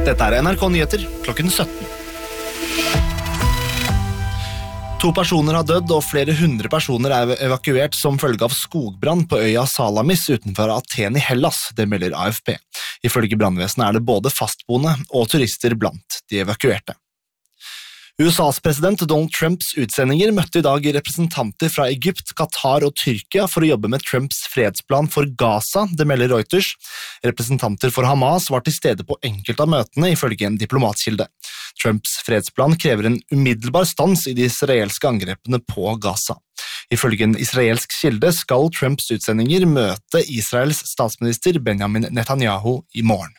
Dette NRK Nyheter, klokken 17. 2 personer har dødd, og flere 100 personer er evakuert som følge av skogbrann på øya Salamis utenfor Aten i Hellas, det melder AFP. Ifølge brannvesenet er det både fastboende og turister blant de evakuerte. USAs president Donald Trumps utsendinger møtte i dag representanter fra Egypt, Qatar og Tyrkia for å jobbe med Trumps fredsplan for Gaza, det melder Reuters. Representanter for Hamas var til stede på enkelte av møtene, ifølge en diplomatkilde. Trumps fredsplan krever en umiddelbar stans i de israelske angrepene på Gaza. Ifølge en israelsk kilde skal Trumps utsendinger møte Israels statsminister Benjamin Netanyahu i morgen.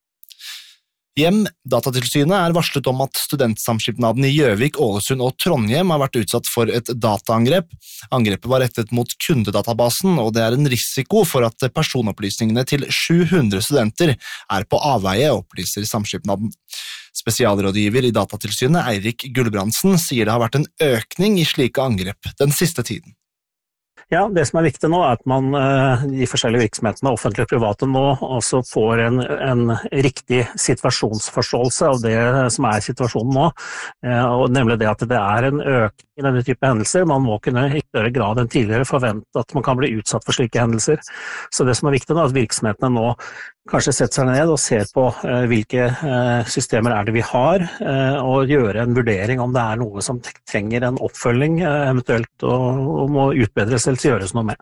Datatilsynet er varslet om at studentsamskipnaden i Gjøvik, Ålesund og Trondheim har vært utsatt for et dataangrep. Angrepet var rettet mot kundedatabasen, og det er en risiko for at personopplysningene til 700 studenter er på avveie, opplyser samskipnaden. Spesialrådgiver i Datatilsynet, Eirik Gulbrandsen, sier det har vært en økning i slike angrep den siste tiden. Ja, det som er viktig nå er at man de forskjellige virksomhetene, offentlige og private, nå også får en riktig situasjonsforståelse av det som er situasjonen nå, og nemlig det at det er en økning i denne type hendelser. Man må kunne i større grad enn tidligere forvente at man kan bli utsatt for slike hendelser. Så det som er viktig nå er at virksomhetene nå kanskje setter seg ned og ser på hvilke systemer er det vi har, og gjøre en vurdering om det er noe som trenger en oppfølging eventuelt og må utbedres eller gjøres noe med.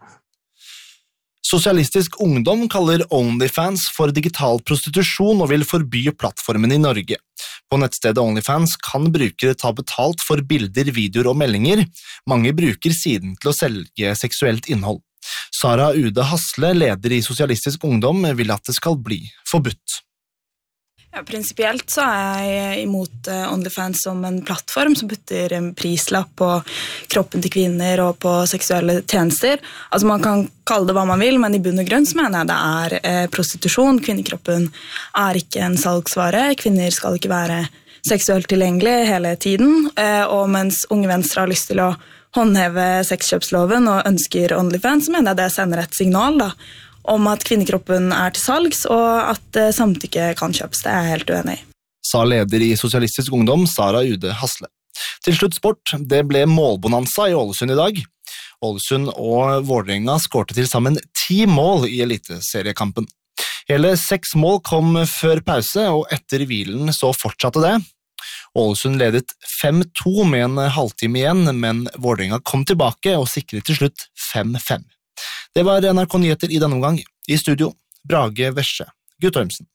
Sosialistisk Ungdom kaller OnlyFans for digital prostitusjon og vil forby plattformen i Norge. På nettstedet OnlyFans kan brukere ta betalt for bilder, videoer og meldinger. Mange bruker siden til å selge seksuelt innhold. Sara Ude Hasle, leder i Sosialistisk Ungdom, vil at det skal bli forbudt. Ja, prinsipielt så er jeg imot OnlyFans som en plattform som putter en prislapp på kroppen til kvinner og på seksuelle tjenester. Altså man kan kalle det hva man vil, men i bunn og grunn så mener jeg det er prostitusjon. Kvinnekroppen er ikke en salgsvare. Kvinner skal ikke være seksuelt tilgjengelig hele tiden, og mens Unge Venstre har lyst til å håndheve sexkjøpsloven og ønsker OnlyFans, så mener jeg det sender et signal da, om at kvinnekroppen er til salgs, og at samtykke kan kjøpes. Det er jeg helt uenig i. Sa leder i Sosialistisk Ungdom, Sara Ude Hasle. Til slutt sport, det ble målbonanza i Ålesund i dag. Ålesund og Vålerenga skårte til sammen 10 mål i eliteseriekampen. Hele 6 mål kom før pause, og etter hvilen så fortsatte det. Ålesund ledet 5-2 med en halvtime igjen, men Vålerenga kom tilbake og sikret til slutt 5-5. Det var NRK Nyheter i denne omgang. I studio, Brage Vesje, Guttormsen.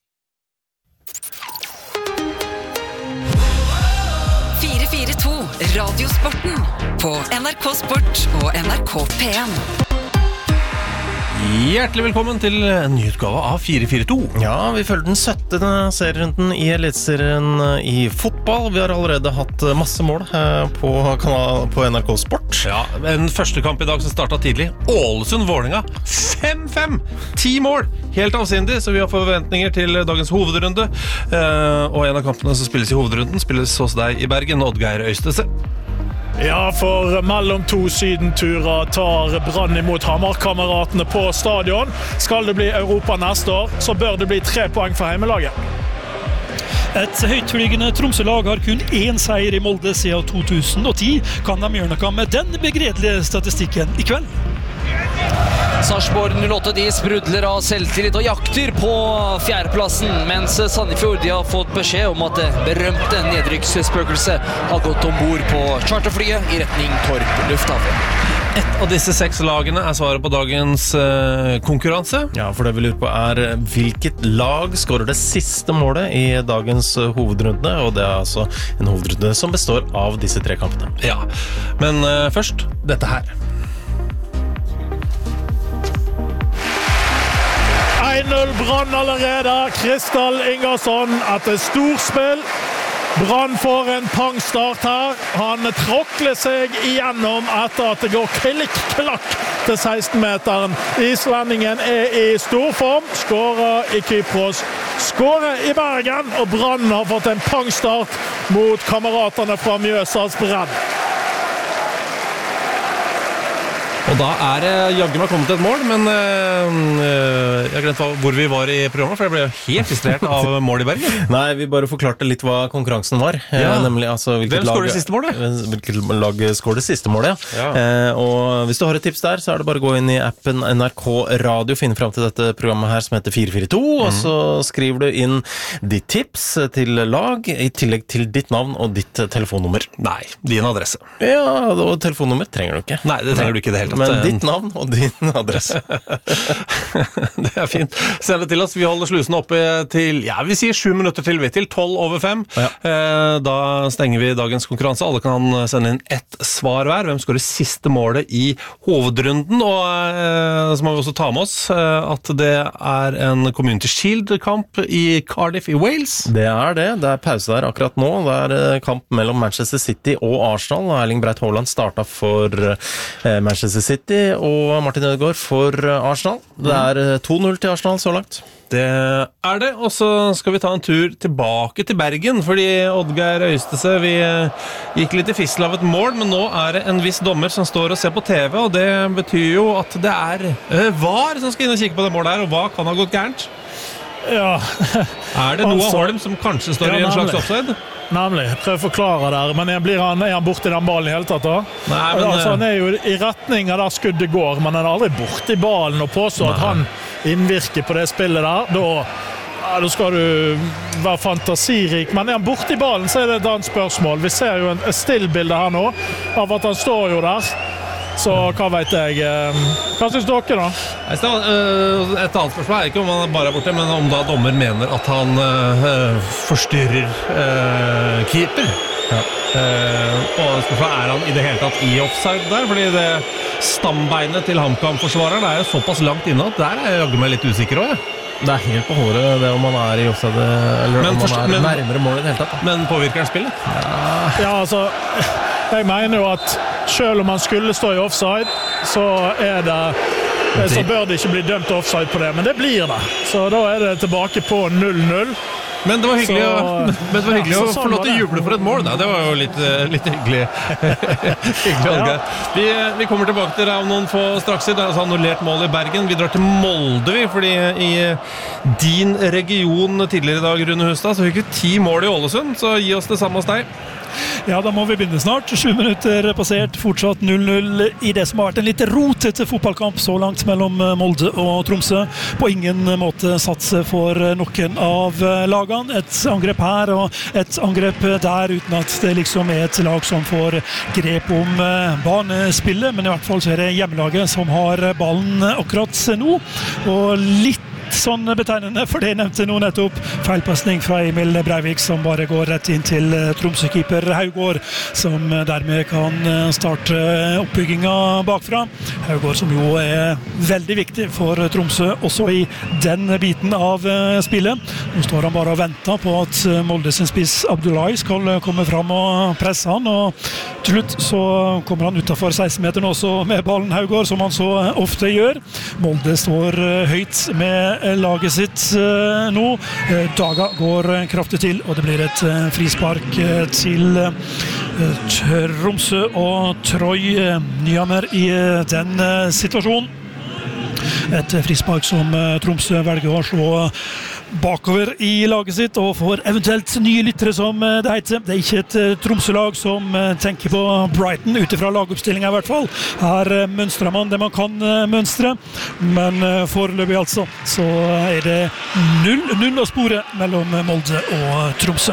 442 Radiosporten på NRK Sport og NRK P1. Hjertelig velkommen til en ny utgave av 442. Ja, vi følger den 17. serierunden i Eliteserien i fotball. Vi har allerede hatt masse mål på NRK Sport. Ja, en første kamp i dag som startet tidlig. Ålesund-Vålerenga 5-5! 10 mål! Helt avsindig, så vi har forventninger til dagens hovedrunde. Og en av kampene som spilles i hovedrunden spilles hos deg i Bergen, Oddgeir Øystese. Ja, for mellom 2 sydenturer tar Brann imot Hamar-kameratene på stadion. Skal det bli Europa neste år, så bør det bli 3 poeng for heimelaget. Et høytflygende Tromsø-lag har kun 1 seier i Molde siden 2010. Kan de gjøre noe med den begredelige statistikken i kveld? Sarpsborg 08 de sprudler av selvtillit og jakter på 4. plassen, mens Sandefjord de har fått beskjed om at det berømte nedrykksspøkelset har gått ombord på charterflyet i retning Torp lufthavn. Et av disse 6 lagene er svaret på dagens konkurranse. Ja, for det vi lurer på er hvilket lag skårer det siste målet i dagens hovedrunde, og det er altså en hovedrunde som består av disse 3 kampene. Ja, men først dette her. 1-0 Brann allerede. Kristall Ingersson etter storspill. Brann får en pangstart her. Han tråkler seg igjennom etter at det går klikk-klakk til 16-meteren. Islendingen er i stor form. Skårer i Kypros. Skårer i Bergen, og Brann har fått en pangstart mot kameratene fra Mjøsas Brenn. Og da det jaggu meg kommet til et mål, men jeg glemte hvor vi var i programmet, for jeg ble helt distrahert av mål i Bergen. Nei, vi bare forklarte litt hva konkurransen var. Nemlig, altså, hvem skårer det siste målet? Hvilket lag skårer det siste målet, Og hvis du har et tips der, så det bare å gå inn i appen NRK Radio, finne frem til dette programmet her som heter 442, og så skriver du inn ditt tips til lag, i tillegg til ditt navn og ditt telefonnummer. Nei, din adresse. Ja, og telefonnummer trenger du ikke. Nei, det trenger du ikke det hele tatt. Men ditt navn og din adresse. Det fint. Send det til oss. Vi holder slusen oppe til, vi sier 7 minutter til, til 12:05. Da stenger vi dagens konkurranse. Alle kan sende inn ett svar hver. Hvem skårer siste målet i hovedrunden? Og så må vi også ta med oss at det en Community Shield-kamp i Cardiff i Wales. Det det. Det pause der akkurat nå. Det kamp mellom Manchester City og Arsenal. Erling Braut Haaland startet for Manchester City og Martin Ødegaard for Arsenal. Det 2-0 til Arsenal så langt. Det det, og så skal vi ta en tur tilbake til Bergen, fordi Oddgeir Øystese, vi gikk litt i fissel av et mål, men nå det en viss dommer som står og ser på TV, og det betyr jo at det VAR som skal inn og kikke på det målet her, og hva kan ha gått gærent? Ja. Det Noah Holm som kanskje står i en slags offside? Nemlig, prøv å forklare der, men blir han borte i den ballen i hele tatt da? Nei, men... Altså, han jo i retning av der skuddet går, men han aldri borte i ballen og påstå at han innvirker på det spillet der, da skal du være fantasirik, men han borte i ballen, så det et annet spørsmål. Vi ser jo et stillbilde her nå, av at han står jo der. Så hva vet jeg? Hva synes dere da? Et annet spørsmål ikke om han bare borte, men om da dommer mener at han forstyrrer keeper. Og spørsmålet han i det hele tatt i offside der, fordi det stambeinet til HamKam-forsvareren jo såpass langt inne at der jeg jagger meg litt usikker også, Det helt på håret, det om man i offside, eller men, om man nærmere målet i det hele tatt. Men påvirker han spillet? Ja, altså, jeg mener jo at selv om han skulle stå i offside, så så bør det ikke bli dømt offside på det, men det blir det. Så da det tilbake på 0-0. Men det var hyggelig, å få lov til å juble for et mål. Da. Det var jo litt hyggelig. Vi kommer tilbake til deg om noen få straks. Det annullert mål i Bergen. Vi drar til Molde, fordi i din region tidligere i dag, Rune Hustad, så fikk vi 10 mål i Ålesund, så gi oss det samme hos deg. Ja, da må vi begynne snart. 7 minutter passert, fortsatt 0-0 i det som har vært en litt rotete fotballkamp så langt mellom Molde og Tromsø. På ingen måte satse for noen av lagene. Et angrep her og et angrep der, uten at det liksom et lag som får grep om banespillet. Men i hvert fall så det hjemmelaget som har ballen akkurat nå. Og litt sånn betegnende, for det nevnte nå nettopp feilpassning fra Emil Breivik som bare går rett inn til Tromsø-keeper Haugård, som dermed kan starte oppbygginga bakfra. Haugård som jo veldig viktig for Tromsø også i den biten av spillet. Nå står han bare og venter på at Molde sin spiss Abdullahi skal komme fram og presse han, og til slutt så kommer han utenfor 16-meteren også med ballen Haugård, som han så ofte gjør. Molde står høyt med laget sitt nå. Daga går kraftig til, og det blir et frispark til Tromsø og Troy Nyhammer i den situasjonen. Et frispark som Tromsø velger å slå bakover i laget sitt, og for eventuelt nye lyttere som det heter. Det ikke et Tromsø-lag som tenker på Brighton, utifra lagoppstillingen i hvert fall. Her mønstrer man det man kan mønstre, men foreløpig altså, så det 0 å spore mellom Molde og Tromsø.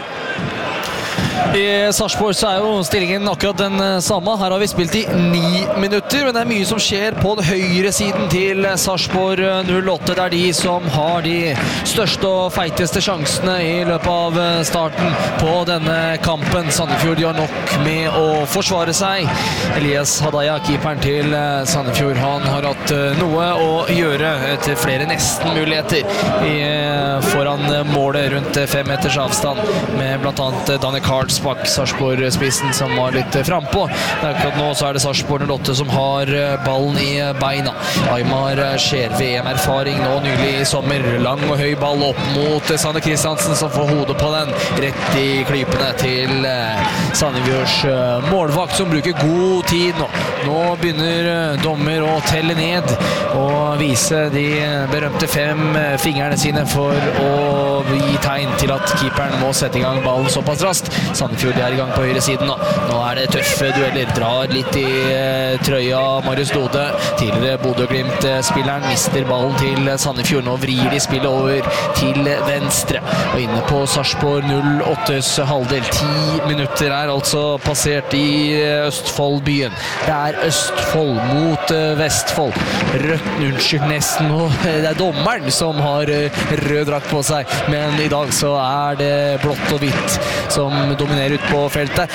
I Sarpsborg så jo stillingen akkurat den samme. Her har vi spilt i 9 minutter, men det mye som skjer på den høyre siden til Sarpsborg 08. Det de som har de største og feiteste sjansene i løpet av starten på denne kampen. Sandefjord gjør nok med å forsvare seg. Elias Hadaya, keeperen til Sandefjord, han har hatt noe å gjøre etter flere nesten-muligheter foran målet rundt 5 meters avstand, med blant annet Danne Carl Karlsbakk, Sarpsborg-spissen, som var litt frempå. Akkurat nå så det Sarpsborg 08 som har ballen i beina. Aymar Skjer, VM-erfaring nå nylig i sommer. Lang og høy ball opp mot Sander Kristiansen, som får hodet på den. Rett i klypene til Sandefjords målvakt, som bruker god tid nå. Nå begynner dommer å telle ned og vise de berømte 5 fingrene sine for å gi tegn til at keeperen må sette i gang ballen såpass raskt. Sandefjord i gang på høyre siden nå. Nå det tøffe dueller, drar litt i trøya Marius Lode. Tidligere Bodø-Glimt-spilleren mister ballen til Sandefjord. Nå vrir de spillet over til venstre. Og inne på Sarpsborg 08s halvdel. 10 minutter altså passert i Østfoldbyen. Det Østfold mot Vestfold. Rødt, unnskyld, nesten. Det dommeren som har rød drakt på seg, men i dag så det blått og hvitt som dominerer ut på feltet.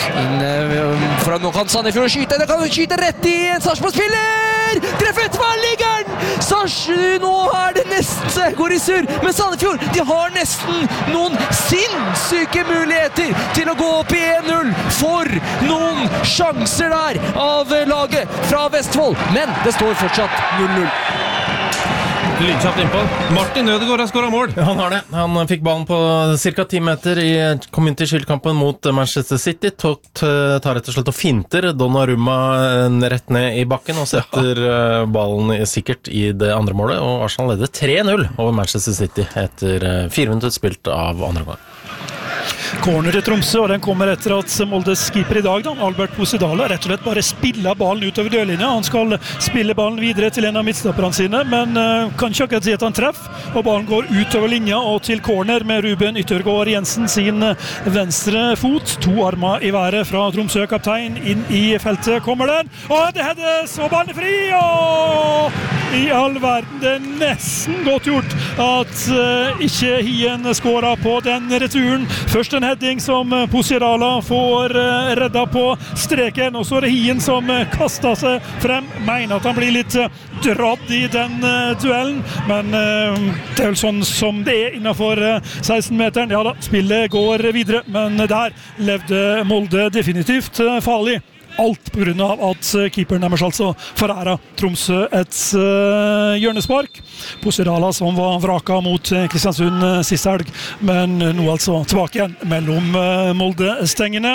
For nå kan Sandefjord skyte, det kan skyte rett i en Sarpsborg-spiller! Treffet tverrliggeren! Nå det nesten så går i sur, men Sandefjord, de har nesten noen sinnssyke muligheter til å gå opp i 1-0 for noen sjanser der av laget fra Vestfold, men det står fortsatt 0-0. Lydkjapt innpå. Martin Ødegaard har skåret mål. Ja, han har det. Han fikk ballen på cirka 10 meter i Community Shield-kampen mot Manchester City. Tar rett og slett og finter Donnarumma rett ned i bakken og setter ballen sikkert i det andre målet, og Arsenal leder 3-0 over Manchester City etter 4 minutter spilt av andre gang. Corner til Tromsø, og den kommer etter at Moldes keeper i dag, Albert Posidala, rett og slett bare spiller ballen utover dørlinja. Han skal spille ballen videre til en av midtstopperne sine, men kan ikke akkurat si at han treffer, og ballen går utover linja og til corner med Ruben Yttergård Jensen sin venstre fot. 2 armer i været fra Tromsø, kaptein inn i feltet kommer den, og det heades, og ballen fri, og i all verden, det nesten godt gjort at ikke Hien skåret på den returen. Først en heading som Posidala får redda på streken, og så det Hien som kastet seg frem. Mener at han blir litt dratt i den duellen, men det vel sånn som det innenfor 16-meteren. Ja da, spillet går videre, men der levde Molde definitivt farlig. Alt på grunn av at keeperen deres altså foræra Tromsø et hjørnespark. Posidala som var vraka mot Kristiansund siste helg, men nå altså tilbake igjen mellom Molde-stengene.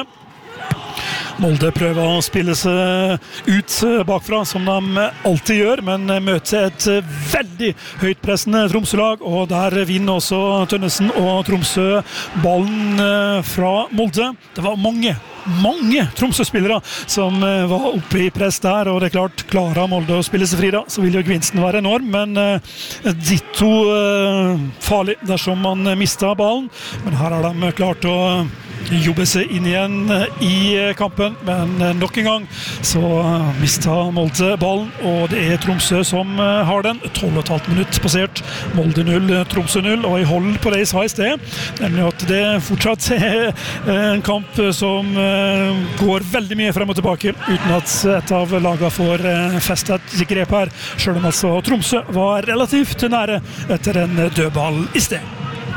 Molde prøver å spille seg ut bakfra, som de alltid gjør, men møter et veldig høytpressende Tromsø-lag, og der vinner også Tønnesen og Tromsø ballen fra Molde. Det var mange Tromsø-spillere som var oppe i press der, og det klart, klarer Molde å spille seg fri da, så vil jo gevinsten være enorm, men ditto farlig dersom man mister ballen. Men her har de klart å jobbe seg inn igjen i kampen, men nok en gang så mistet Molde ballen, og det Tromsø som har den. 12,5 minutter passert, Molde 0, Tromsø 0, og jeg holder på det jeg sa i sted, nemlig at det fortsatt en kamp som går veldig mye frem og tilbake, uten at et av lagene får festet et grep her, selv om altså Tromsø var relativt nære etter en dødball i sted.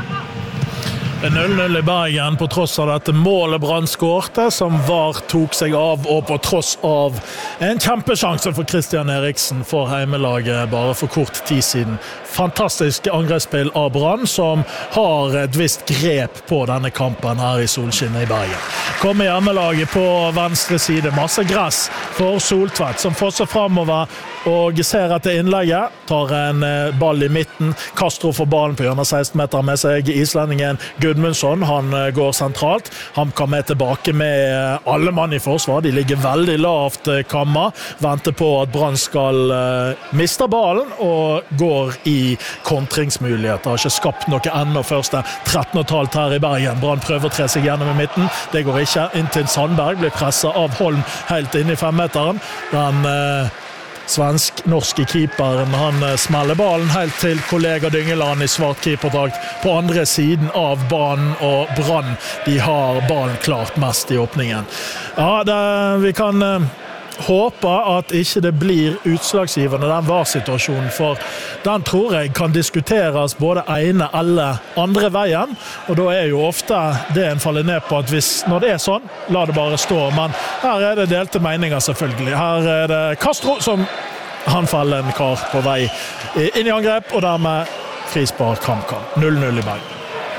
0-0 i Bergen på tross av dette målet Brann skårte, som VAR tok seg av, og på tross av en kjempesjanse for Christian Eriksen for heimelaget bare for kort tid siden. Fantastisk angrepsspill av Brann, som har et visst grep på denne kampen her i solskinnet i Bergen. Kommer hjemmelaget på venstre side, masse gress for Soltvedt, som får seg fremover og ser etter innlegget, tar en ball i midten. Castro får ballen på hjørnet 16 meter med seg, islendingen Gudmundsson, han går sentralt. Han kan med tilbake med alle mann i forsvar, de ligger veldig lavt kamma, venter på at Brann skal miste ballen og går i kontringsmuligheter. Har ikke skapt noe enda første 13,5 her i Bergen. Brann prøver å tre seg gjennom i midten, det går ikke. Inntil Sandberg blir presset av Holm helt inn i 5-meteren. Den svensk-norske keeperen, han smeller ballen helt til kollega Dyngeland i svart keeperdrakt på andre siden av banen, og Brann, de har ballen klart mest i åpningen. Ja, vi kan håper at ikke det blir utslagsgivende den VAR-situasjonen, for den tror jeg kan diskuteres både ene eller andre veien, og da jo ofte det en faller ned på at når det sånn, la det bare stå, men her det delte meninger selvfølgelig. Her det Castro som han faller en kar på vei inn i angrep, og dermed frispark HamKam. 0-0 i Bergen.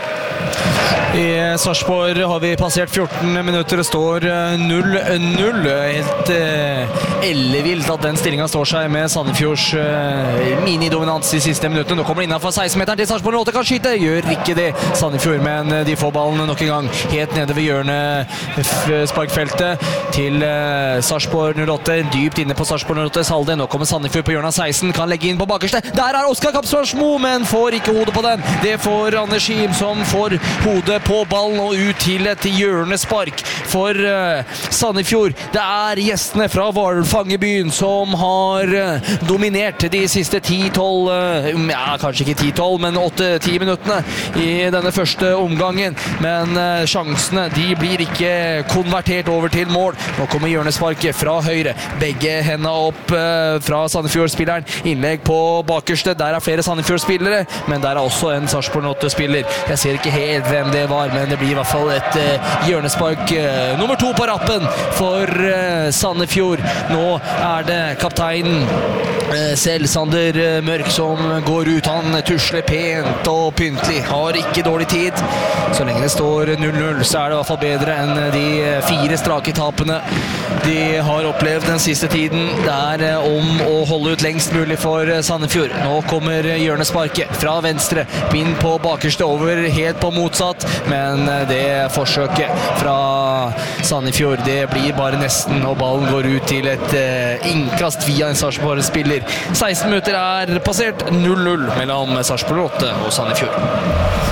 I Sarpsborg har vi passert 14 minutter, det står 0-0. Helt ellevilt at den stillingen står seg med Sandefjords minidominans de siste minuttene. Nå kommer det innenfor 16-meteren til Sarpsborg 08 kan skyte. Gjør ikke det Sandefjord, men de får ballen nok en gang helt nede ved hjørnet sparkfeltet til Sarpsborg 08. Dypt inne på Sarpsborg 08s halvdel. Nå kommer Sandefjord på hjørnet av 16, kan legge inn på bakerste. Der Oskar Kapsvarsmo, men får ikke hodet på den. Det får Anders Schiem, som får hodet på ballen og ut til et hjørnespark for Sandefjord. Det gjestene fra Hvalfangerbyen som har dominert de siste 10-12, kanskje ikke 10-12, men 8-10 minuttene i denne første omgangen. Men sjansene, de blir ikke konvertert over til mål. Nå kommer hjørnesparket fra høyre. Begge hendene opp fra Sandefjord-spilleren. Innlegg på bakerste. Der flere Sandefjord-spillere, men der også en Sarpsborg 8-spiller. Jeg ser ikke helt hvem det var, men det blir i hvert fall et hjørnespark nummer 2 på rappen for Sandefjord. Nå det kapteinen selv, Sander Mørk, som går ut. Han tusler pent og pyntelig, har ikke dårlig tid. Så lenge det står 0-0, så det i hvert fall bedre enn de 4 strake tapene de har opplevd den siste tiden. Det om å holde ut lengst mulig for Sandefjord. Nå kommer hjørnesparket fra venstre, inn på bakerste, over helt på motsatt, men det forsøket fra Sandefjord, det blir bare nesten, og ballen går ut til et innkast via en Sarpsborg-spiller. 16 minutter passert, 0-0 mellom Sarpsborg 8 og Sandefjord.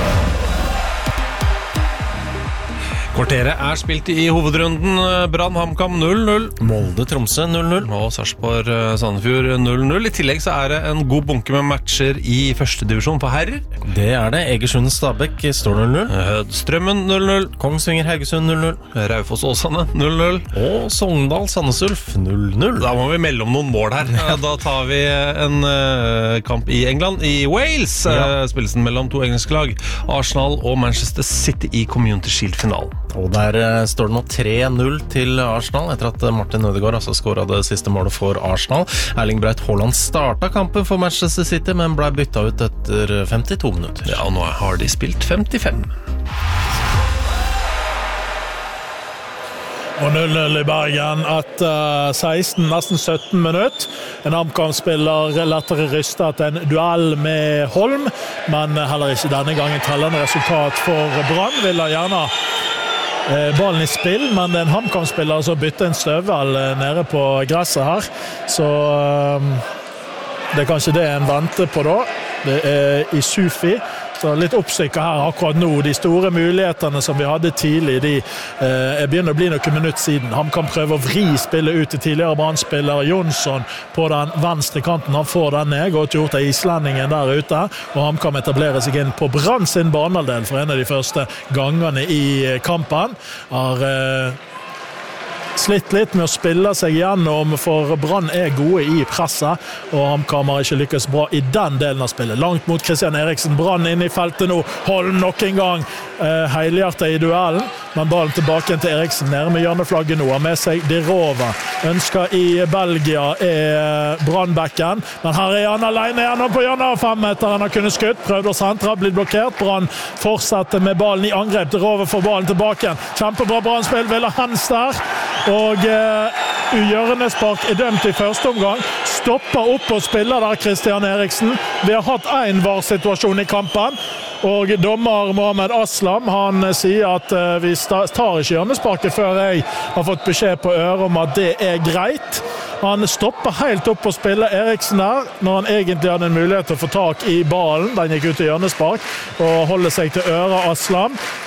Kvarteret spilt i hovedrunden. Brann HamKam 0-0, Molde Tromsø 0-0 og Sarpsborg Sandefjord 0-0. I tillegg så det en god bunke med matcher i første divisjon på herrer. Det det. Egersund Stabæk står 0-0. Strømmen 0-0. Kongsvinger Haugesund 0-0. Raufoss Åsane 0-0. Og Sogndal Sandnes Ulf 0-0. Da må vi melde om noen mål her. Da tar vi en kamp i England. I Wales spilles den mellom 2 engelske lag. Arsenal og Manchester City i Community Shield-finalen. Og der står det nå 3-0 til Arsenal etter at Martin Ødegaard skåret det siste målet for Arsenal. Erling Braut Haaland startet kampen for Manchester City, men ble byttet ut etter 52 minutter. Ja, og nå har de spilt 55. Og 0-0 i Bergen etter 16, nesten 17 minutter. En HamKam-spiller lettere rystet en duell med Holm, men heller ikke denne gangen tellende resultat for Brann. Vil ha gjerne ballen i spill, men det en HamKam-spiller som bytter en støvel nede på gresset her, så det kanskje det en venter på da. Det i Sufi, så litt oppstykker her akkurat nå. De store mulighetene som vi hadde tidlig, de begynner å bli noen minutter siden. HamKam prøver å vri spillet ut til tidligere Brann-spiller Jonsson på den venstre kanten. Han får den ned, godt gjort av islendingen der ute, og HamKam etablerer seg inn på Brann sin banehalvdel for en av de første gangene i kampen. Har slitt litt med å spille seg gjennom, for Brann gode i presset, og HamKam har ikke lykkes bra i den delen av spillet. Langt mot Christian Eriksen, Brann inn i feltet nå, Holm nok en gang helhjertet i duellen, men ballen tilbake til Eriksen, nede med hjørneflagget nå, har med seg Dirova. Ønsker i Belgia Brannbekken, men her han alene igjen på hjørnet av 5 meter. Han har kunnet skutt, prøvd å sentre, blitt blokkert. Brann fortsetter med ballen i angrep. Dirova får ballen tilbake. Kjempebra Brann-spill, vil ha hands der. Og hjørnespark dømt i første omgang. Stopper opp og spiller der Christian Eriksen. Vi har hatt en VAR-situasjon i kampen, og dommer Mohamed Aslam, han sier at vi tar ikke hjørnesparket før jeg har fått beskjed på øret om at det greit. Han stopper helt opp og spiller Eriksen der, når han egentlig hadde en mulighet til å få tak i ballen. Den gikk ut i hjørnespark, og holder seg til øret Aslam.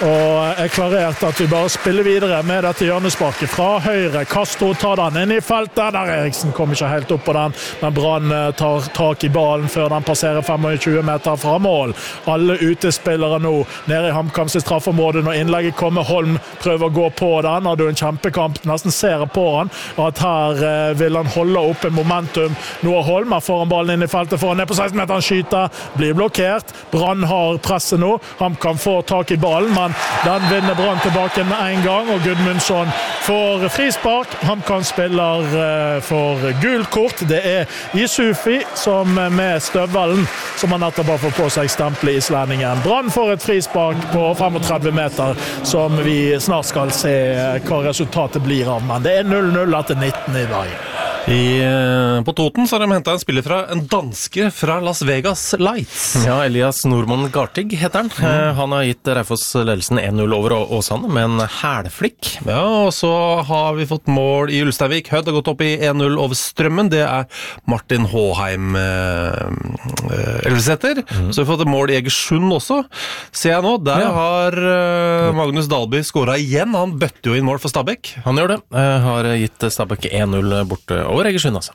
og klarert at vi bare spiller videre med dette hjørnesparket fra høyre. Castro tar den inn i feltet, der Eriksen kommer ikke helt opp på den, men Brann tar tak i ballen før den passerer 25 meter fra mål. Alle utespillere nå nede i HamKams straffområde når innlegget kommer. Holm prøver å gå på den, har du en kjempekamp, nesten ser på han, at her vil han holde oppe momentum. Nå er Holm foran ballen inn i feltet, foran ned på 16 meter, han skyter, blir blokkert. Brann har presset nå, HamKam får tak i ballen, men den vinner Brann tilbake med en gang, og Gudmundsson får frispark. HamKam spiller for gult kort. Det Isufi som med støvelen, som han nettopp har fått på seg stempel i islendingen. Brann får et frispark på 35 meter, som vi snart skal se hva resultatet blir av, men det 0-0 etter 19 i dag. På Toten så har de hentet en spiller fra en danske fra Las Vegas Lights. Ja, Elias Normann Gartig heter han. Han har gitt Raufoss ledelsen 1-0 over Åsane med en hælflikk. Ja, og så har vi fått mål i Ulsteinvik. Hødd har gått opp i 1-0 over Strømmen. Det Martin Håheim Elveseter. Så har vi fått et mål i Egersund også. Ser jeg nå, der har Magnus Dahlby skåret igjen. Han bøtte jo inn mål for Stabæk. Han gjør det. Har gitt Stabæk 1-0 borte over Egersund, altså.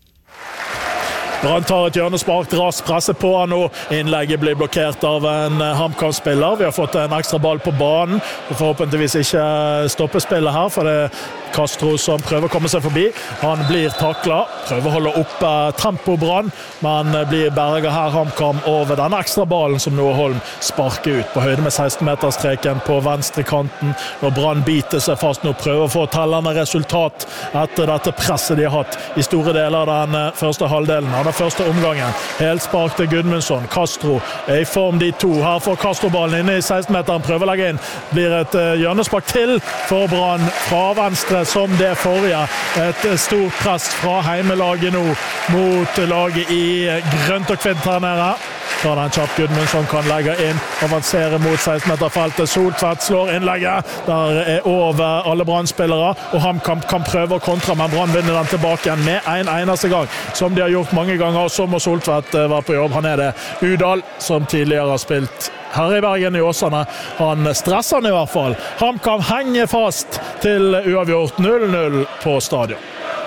Brann tar et hjørnespark, raskt presser på han nå. Innlegget blir blokkert av en HamKam-spiller. Vi har fått en ekstra ball på banen. Forhåpentligvis ikke stoppespillet her, for det Castro som prøver å komme seg forbi. Han blir taklet, prøver å holde oppe tempo Brann, men blir berget her HamKam over den ekstra ballen som Noah Holm sparker ut på høyde med 16-meterstreken på venstre kanten. Når Brann biter seg fast nå, prøver å få tellende resultat etter dette presset de har hatt i store deler av den første halvdelen av den første omgangen. Helt spark til Gudmundsson. Castro i form de to. Her får Castro ballen inne i 16-meteren, prøver å legge inn. Blir et hjørnespark til for Brann fra venstre som det forrige. Et stort press fra heimelaget nå mot laget i grønt og kvitt her nede. Da den kjapp Gudmundsson kan legge inn, avansere mot 16-meterfeltet. Soltvedt slår innlegget. Der over alle Brann-spillere, og HamKam kan prøve å kontra, men Brann vinner den tilbake igjen med en eneste gang, som de har gjort mange ganger, og så må Soltvedt være på jobb. Han det Udal, som tidligere har spilt her i Bergen i Åsane. Han stresser han i hvert fall. HamKam henger fast til uavgjort 0-0 på stadion.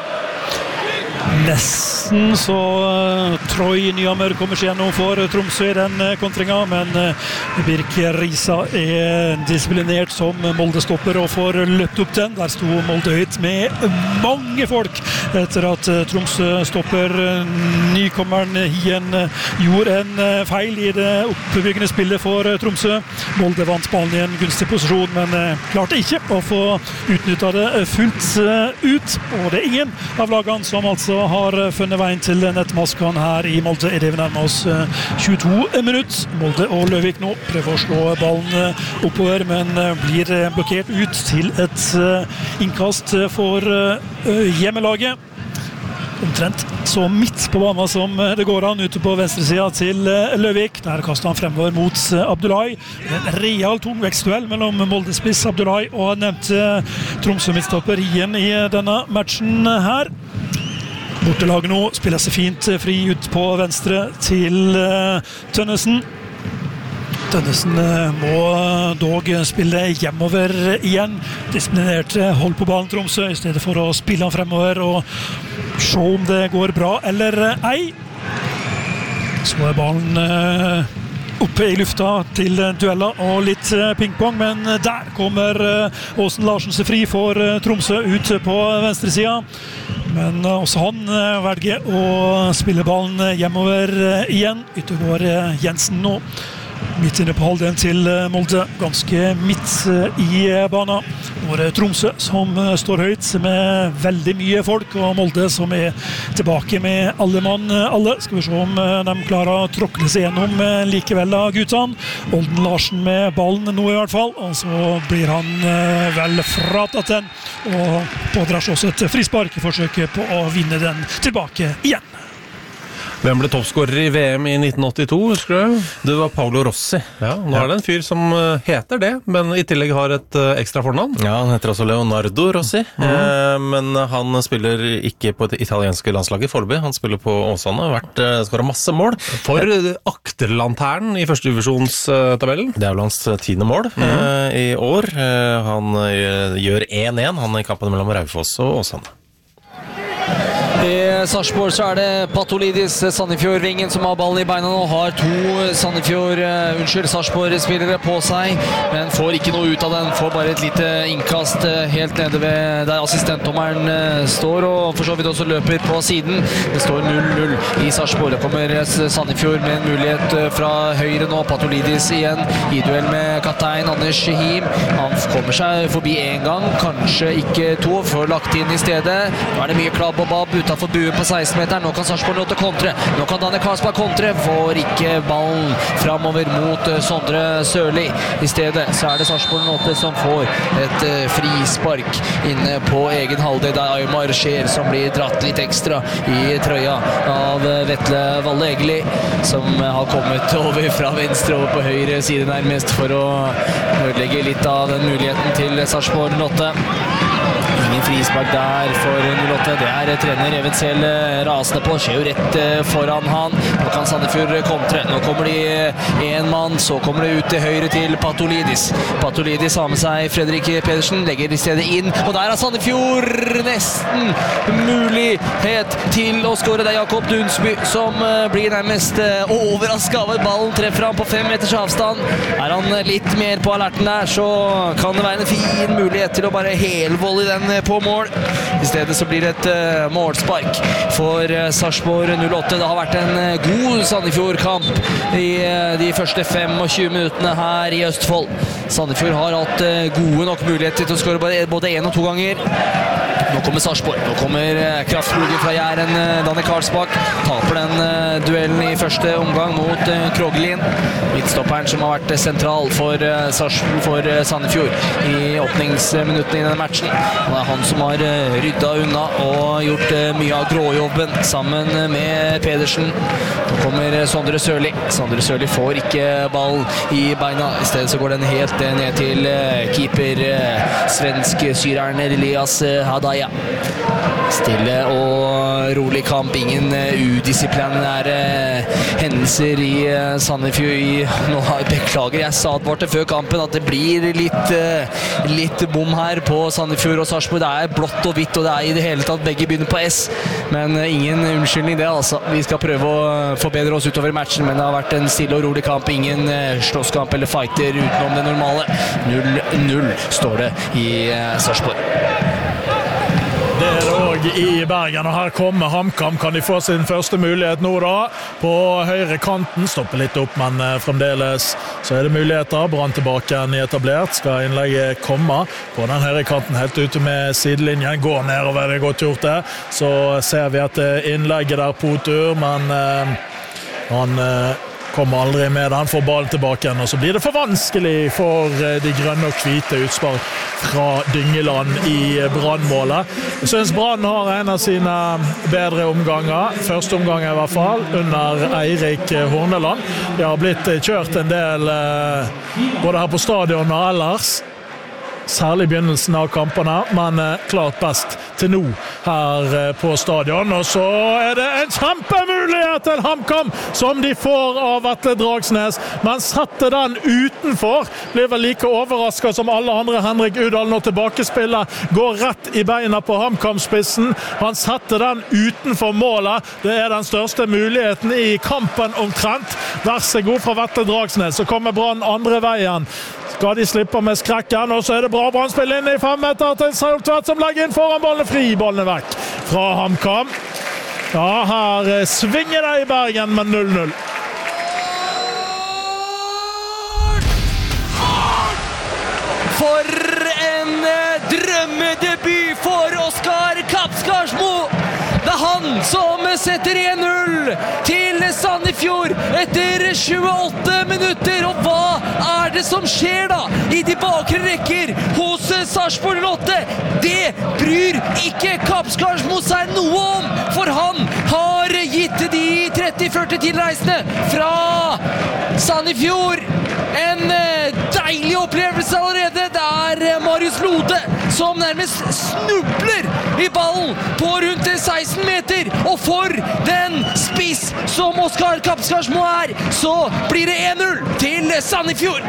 Nesten så Troy Nyhammer kommer seg gjennom for Tromsø i den kontringen, men Birk Risa disiplinert som Molde-stopper og får løpt opp den. Der sto Molde høyt med mange folk etter at Tromsø-stopper nykommeren Hien gjorde en feil i det oppbyggende spillet for Tromsø. Molde vant ballen i en gunstig posisjon, men klarte ikke å få utnyttet det fullt ut, og det ingen av lagene som altså har funnet veien til nettmasken her i Molde. Det vi nærmer oss 22 minutter. Molde og Løvik nå prøver å slå ballen oppover, men blir blokkert ut til et innkast for hjemmelaget. Omtrent så midt på banen som det går an ute på venstre siden til Løvik. Der kastet han fremover mot Abdullahi. En real tungvektsduell mellom Moldespiss Abdullahi og nevnte Tromsø-midtstopper igjen i denne matchen her. Bortelaget nå spiller seg fint fri ut på venstre til Tønnesen. Tønnesen må dog spille hjemover igjen. Disiplinert hold på ballen Tromsø i stedet for å spille han fremover og se om det går bra eller ei. Så ballen oppe i lufta til dueller og litt pingpong, men der kommer Åsen Larsen seg fri for Tromsø ut på venstre siden. Men også han velger å spille ballen hjemover igjen. Yttergård Jensen nå. Midt inne på halvdelen til Molde, ganske midt i banen. Nå det Tromsø som står høyt med veldig mye folk, og Molde som tilbake med alle mann alle. Skal vi se om de klarer å tråkle seg gjennom likevel av guttene. Olden Larsen med ballen nå i hvert fall, og så blir han vel fratatt den, og pådrar seg også et frispark i forsøket på å vinne den tilbake igjen. Hvem ble toppskårer i VM i 1982, husker du? Det var Paolo Rossi. Ja, nå er det en fyr som heter det, men i tillegg har et ekstra fornavn. Ja, han heter altså Leonardo Rossi, men han spiller ikke på det italienske landslaget foreløpig. Han spiller på Åsane, skåret masse mål. For akterlanternen i første divisjonstabellen. Det er vel hans 10. mål i år. Han gjør 1-1, han i kampen mellom Raufoss og Åsane. I Sarpsborg så er det Patolidis, Sandefjord-vingen, som har ballen i beina nå. Har to Sarpsborg-spillere på seg, men får ikke noe ut av den. Får bare et lite innkast helt nede ved der assistentdommeren står, og for så vidt også løper på siden. Det står 0-0 i Sarpsborg. Det kommer Sandefjord med en mulighet fra høyre nå. Patolidis igjen i duell med kaptein Anders Him. Han kommer seg forbi en gang, kanskje ikke to, får lagt inn i stedet. Nå er det mye klabb og babb utenfor buen på 16-meteren. Nå kan Sarpsborg nå til kontre. Nå kan Daniel Karlsberg kontre. Får ikke ballen framover mot Sondre Sørli. I stedet så er det Sarpsborg nå som får et frispark inne på egen halvdel. Der Aymar Skjer som blir dratt litt ekstra i trøya av Vetle Valle Egeli, som har kommet over fra venstre over på høyre side nærmest for å ødelegge litt av den muligheten til Sarpsborg 08. Ingen frispark der for 08. Det er trener Even Sel rasende på. Skjer jo rett foran han. Nå kan Sandefjord kontre. Nå kommer de en mann, så kommer det ut til høyre til Patolidis. Patolidis har med seg Fredrik Pedersen, legger i stedet inn, og der er Sandefjord nesten mulighet til å skåre. Det er Jakob Dunsby som blir nærmest overrasket av at ballen treffer han på 5 meters avstand. Er han litt mer på alerten der, så kan det være en fin mulighet til å bare helvolle den på mål. I stedet så blir det et målspark for Sarpsborg 08. Det har vært en god Sandefjord-kamp i de første 25 minuttene her i Østfold. Sandefjord har hatt gode nok muligheter til å skåre både 1 og 2 ganger. Nå kommer Sarpsborg. Nå kommer kraftbruget fra Jæren, Daniel Karlsbakk. Taper den duellen i første omgang mot Kroglin. Midtstopperen som har vært sentral for Sandefjord i åpningsminuttene i denne matchen. Det er han som har rydda unna og gjort mye av gråjobben sammen med Pedersen. Nå kommer Sondre Sørli. Sondre Sørli får ikke ball i beina. I stedet så går den helt ned til keeper svensk-syreren Elias Hadaya. Stille og rolig kamp, ingen udisiplinære hendelser i Sandefjord. Nå beklager, jeg sa det før kampen at det blir litt bom her på Sandefjord og Sarpsborg. Det er blått og hvitt, og det er i det hele tatt begge begynner på S, men ingen unnskyldning det altså. Vi skal prøve å forbedre oss utover matchen, men det har vært en stille og rolig kamp, ingen slåsskamp eller fighter utenom det normale. 0-0 står det i Sarpsborg. Det er det også i Bergen, og her kommer HamKam. Kan de få sin første mulighet nå da? På høyre kanten, stopper litt opp, men fremdeles så er det muligheter. Brann tilbake igjen i etablert. Skal innlegget komme på den høyre kanten helt ute med sidelinjen. Går nedover, det er godt gjort det. Så ser vi at innlegget der på tur, men han kommer aldri med den, får ballen tilbake igjen, og så blir det for vanskelig for de grønne og hvite utspill fra Dyngeland i Brannmålet. Jeg synes Brann har en av sine bedre omganger, første omgang i hvert fall, under Eirik Horneland. Det har blitt kjørt en del både her på stadion og ellers, særlig begynnelsen av kampene, men klart best til nå her på stadion. Og så er det en kjempemulighet til HamKam som de får av Vetle Dragsnes, men setter den utenfor. Blir vel like overrasket som alle andre. Henrik Udal nå tilbakespiller, går rett i beina på HamKam-spissen. Han setter den utenfor målet. Det er den største muligheten i kampen omtrent. Vær så god fra Vetle Dragsnes, så kommer Brann andre veien. Skal de slippe med skrekken, og så er det bra Brannspill inn i 5 meter til Saltvedt som legger inn foran ballen fri. Ballen er vekk fra HamKam. Ja, her svinger det i Bergen med 0-0. For en drømmedebut for Oskar Kapskarsmo! Det er han han som setter 1-0 til Sandefjord etter 28 minutter. Og hva det som skjer da i de bakre rekker hos Sarpsborg 08? Det bryr ikke Kapskarsmo seg noe om, for han har gitt de 30-40 tilreisende fra Sandefjord en deilig opplevelse allerede. Det Marius Lode som nærmest snubler i ballen på rundt 16 meter, og for den spiss som Oskar Kapskarsmo så blir det 1-0 til Sandefjord.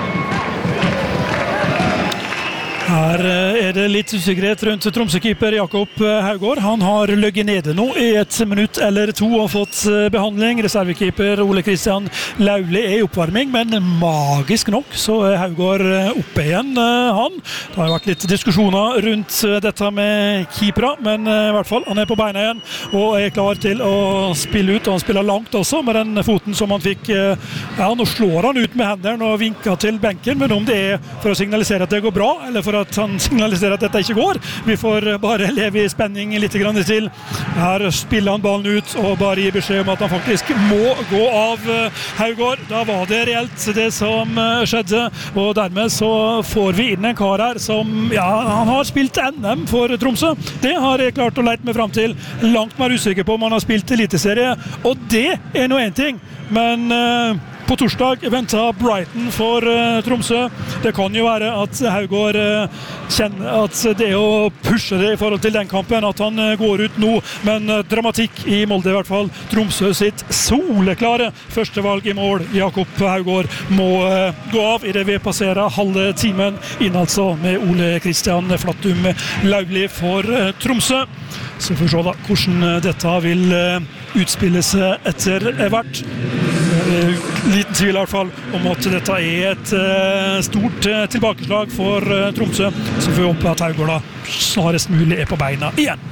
Her det litt usikkerhet rundt Tromsø-keeper Jakob Haugård. Han har løgget nede nå i 1 minutt eller 2 og fått behandling. Reservekeeper Ole Kristian Lauli i oppvarming, men magisk nok så Haugård oppe igjen, han. Det har vært litt diskusjoner rundt dette med keepera, men i hvert fall han på beina igjen og klar til å spille ut. Og han spiller langt også med den foten som han fikk. Ja, nå slår han ut med hendene og vinker til benken, men om det for å signalisere at det går bra, eller for at han signaliserer at dette ikke går. Vi får bare leve i spenning litt grann til. Her spiller han ballen ut og bare gir beskjed om at han faktisk må gå av Haugård. Da var det reelt det som skjedde, og dermed så får vi inn en kar her som, ja, han har spilt NM for Tromsø. Det har jeg klart å leite meg frem til. Langt mer usikker på om han har spilt eliteserie, og det nå en ting. Men på torsdag ventet Brighton for Tromsø. Det kan jo være at Haugård kjenner at det å pushe det i forhold til den kampen, at han går ut nå, men dramatikk i Molde i hvert fall. Tromsø sitt soleklare førstevalg i mål. Jakob Haugård må gå av i det vi passerer halve timen inn, altså med Ole Kristian Flattum Lauli for Tromsø. Så får vi se da hvordan dette vil utspille seg etter hvert. Liten tvil i hvert fall om at dette et stort tilbakeslag for Tromsø, så får vi håpe at Haugård da snarest mulig på beina igjen.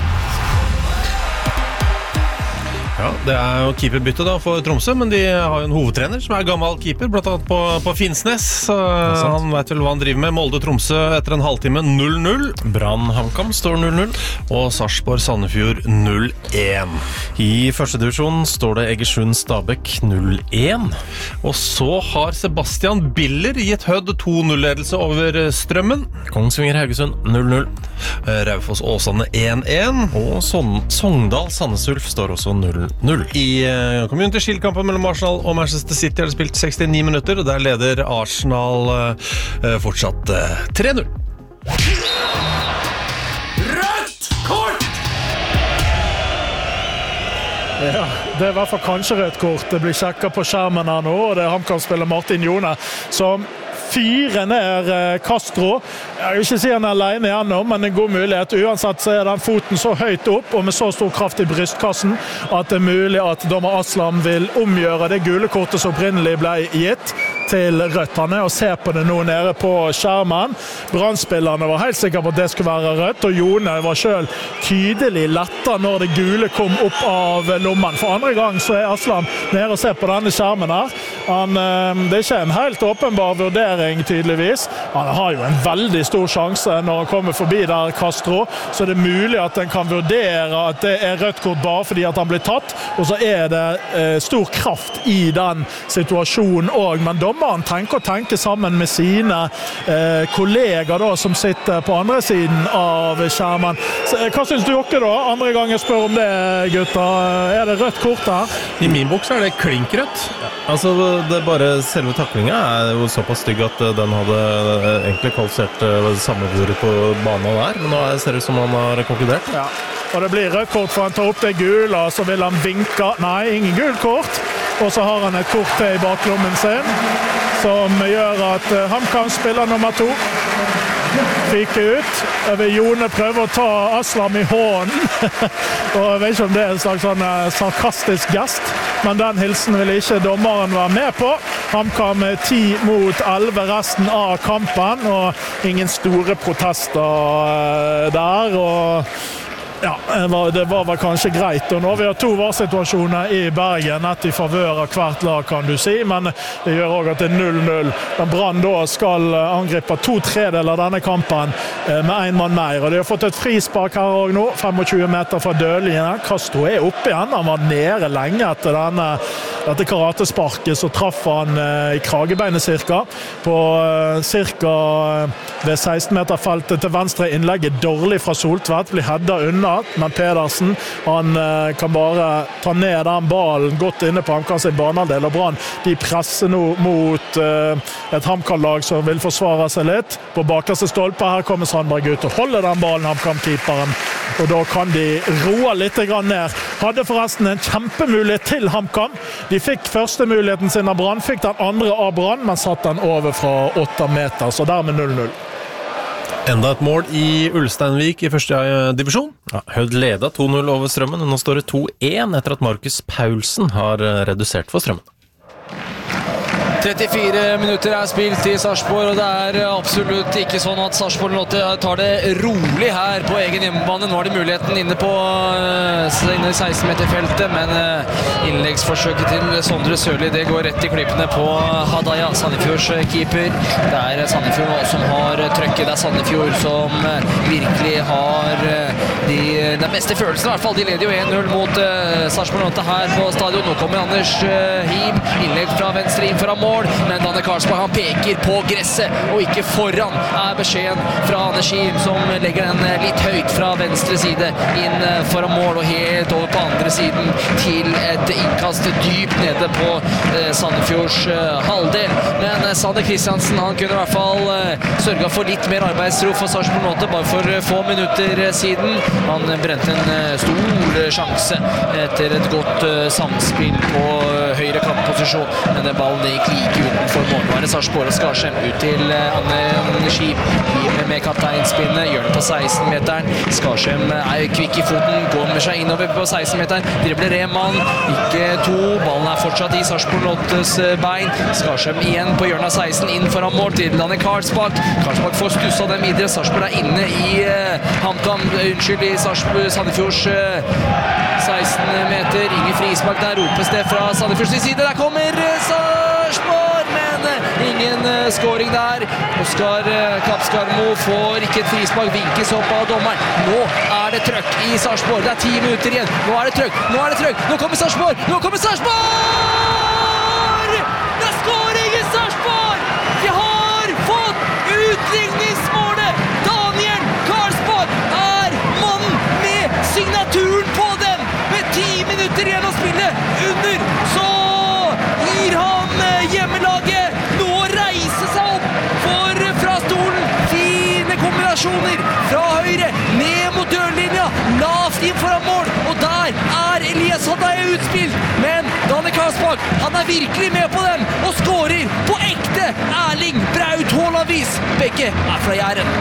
Ja, det jo keeperbytte da for Tromsø, men de har jo en hovedtrener som gammel keeper, blant annet på Finnsnes. Så han vet vel hva han driver med. Molde-Tromsø etter en halvtime 0-0. Brann-HamKam står 0-0, og Sarpsborg-Sandefjord 0-1. I første divisjon står det Egersund-Stabæk 0-1. Og så har Sebastian Biller gitt Hødd 2-0-ledelse over Strømmen. Kongsvinger-Haugesund 0-0. Raufoss-Åsane 1-1. Og Sogndal-Sandnes Ulf står også 0-0. I Community Shield-kampen mellom Arsenal og Manchester City har det spilt 69 minutter, og der leder Arsenal fortsatt 3-0. Rødt kort! Ja, det i hvert fall kanskje rødt kort. Det blir sjekket på skjermen her nå, og det HamKam-spiller Martin Jone som fyrer ned Castro. Jeg vil ikke si han alene igjennom, men en god mulighet. Uansett så den foten så høyt opp og med så stor kraft i brystkassen at det mulig at dommer Aslam vil omgjøre det gule kortet som opprinnelig ble gitt til rødt. Han og ser på det nå nede på skjermen. Brannspillerne var helt sikre på at det skulle være rødt, og Jone var selv tydelig lettere når det gule kom opp av lommen. For andre gang så Aslam nede og ser på denne skjermen her. Det ikke en helt åpenbar vurdering tydeligvis. Han har jo en veldig stor sjanse når han kommer forbi der Castro, så det mulig at han kan vurdere at det rødt kort bare fordi at han blir tatt, og så det stor kraft i den situasjonen også. Men dommeren tenker sammen med sine kolleger da, som sitter på andre siden av skjermen. Så, hva synes dere da? Andre gang jeg spør om det, gutter. Det rødt kort her? I min bok så det klinkrødt. Altså, det bare selve taklingen jo såpass stygg at den hadde egentlig kvalifisert sammenbordet på banen der, men nå ser det ut som han har konkludert. Ja, og det blir rødt kort for han tar opp det gule, så vil han vinke. Nei, ingen gult kort. Og så har han et kort til i baklommen sin, som gjør at HamKam spiller nummer 2. Fyker ut. Jeg vil Jone prøve å ta Aslam i hånden. Og jeg vet ikke om det en slags sånn sarkastisk gest, men den hilsen vil ikke dommeren være med på. HamKam 10-11 resten av kampen, og ingen store protester der. Og Ja, det var vel kanskje greit. Og nå vi har 2 varsituasjoner i Bergen, ett i favør av hvert lag, kan du si, men det gjør også at det 0-0. Men Brann da skal angripe 2/3 av denne kampen med en mann mer. Og de har fått et frispark her også nå, 25 meter fra dødlinjen. Castro oppe igjen, han var nede lenge etter dette karatesparket, så traff han i kragebeinet cirka, på cirka ved 16 meter feltet til venstre. Innlegget dårlig fra Soltvedt, blir hedda unna, men Pedersen, han kan bare ta ned den ballen godt inne på HamKam sin banehalvdel, og Brann, de presser nå mot et HamKam-lag som vil forsvare seg litt. På bakerste stolpe, her kommer Sandberg ut og holder den ballen, HamKam-keeperen, og da kan de roe litt grann ned. Hadde forresten en kjempemulighet til HamKam. De fikk første muligheten sin av Brann, fikk den andre av Brann, men satt den over fra 8 meter, så dermed 0-0. Enda et mål i Ulsteinvik i første divisjon. Ja, Hødd leda 2-0 over Strømmen, og nå står det 2-1 etter at Markus Paulsen har redusert for Strømmen. 34 minutter spilt i Sarpsborg, og det absolutt ikke sånn at Sarpsborg tar det rolig her på egen hjemmebane. Nå har de muligheten inne i 16-meterfeltet, men innleggsforsøket til Sondre Sørli, det går rett i klippene på Hadaya, Sandefjords keeper. Det Sandefjord som har trøkket, det Sandefjord som virkelig har den beste følelsen i hvert fall. De leder jo 1-0 mot Sarpsborg her på stadion. Nå kommer Anders Him, innlegg fra venstre inn foran mål. Men Danne Karlsberg, han peker på gresset og ikke foran, beskjeden fra Anders Him, som legger den litt høyt fra venstre side inn foran mål og helt over på andre siden til et innkast dypt nede på Sandefjords halvdel. Men Sander Kristiansen, han kunne i hvert fall sørget for litt mer arbeidsro for Sarpsborg Lotte bare for få minutter siden. Han brente en stor sjanse etter et godt samspill på høyre kantposisjon, men den ballen gikk like utenfor målvare. Sarpsborg og Skarsheim ut til Anders Him. Him med kapteinspinnet, gjør det på 16-meteren. Skarsheim kvikk i foten, går med seg innover på 16-meteren. Dribler en mann, ikke 2. Ballen fortsatt i Sarpsborg Lottes bein. Skarsheim igjen på hjørnet av 16, inn foran mål til Danne Karlsbakk. Karlsbakk får stussa den videre. Sarpsborg inne i HamKam, i Sandefjords 16 meter. Ingen frispark der, ropes det fra Sandefjords side. Der kommer Sarpsborg, men ingen scoring der. Oskar Kapskarmo får ikke et frispark, vinkes opp av dommeren. Nå det trøkk i Sarpsborg, det 10 minutter igjen. Nå det trøkk, nå kommer Sarpsborg! Det scoring i Sarpsborg! De har fått utligningsmålet! Daniel Karlsbakk mannen med signaturen på den! Med 10 minutter igjen å spille under, så gir han hjemmelaget nå reise seg opp fra stolen. Fine kombinasjoner fra høyre, ned mot dørlinja, lavt inn foran mål, og der Elias Hadaya utspilt, men Danne Karlsbakk, han virkelig med på den, og skårer på ekte Erling Braut Haaland-vis. Begge fra Jæren.